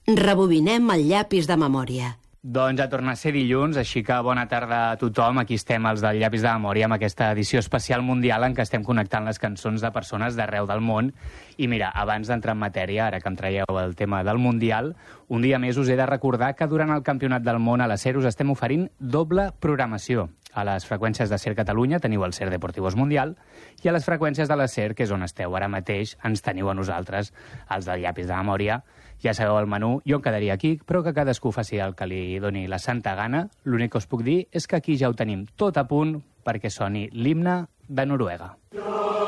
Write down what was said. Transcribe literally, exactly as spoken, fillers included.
Rebobinem el llapis de memòria. Doncs ja torna a ser dilluns, així que bona tarda a tothom. Aquí estem, els del Llapis de Memòria, amb aquesta edició especial mundial en què estem connectant les cançons de persones d'arreu del món. I mira, abans d'entrar en matèria, ara que em traieu el tema del Mundial, un dia més us he de recordar que durant el Campionat del Món a la SER us estem oferint doble programació. A les freqüències de SER Catalunya teniu el SER Deportivos Mundial i a les freqüències de la SER, que és on esteu ara mateix, ens teniu a nosaltres, els del Llapis de Memòria. Ja sabeu el menú, jo em quedaria aquí, però que cadascú faci el que li doni la santa gana. L'únic que us puc dir és que aquí ja ho tenim tot a punt perquè soni l'himne de Noruega.